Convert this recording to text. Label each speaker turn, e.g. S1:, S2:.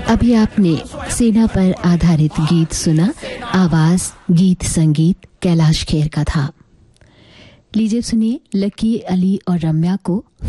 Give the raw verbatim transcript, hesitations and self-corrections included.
S1: अभी आपने सेना पर आधारित गीत सुना। आवाज, गीत संगीत कैलाश खेर का था। लीजिए सुनिए लकी, अली और रम्या को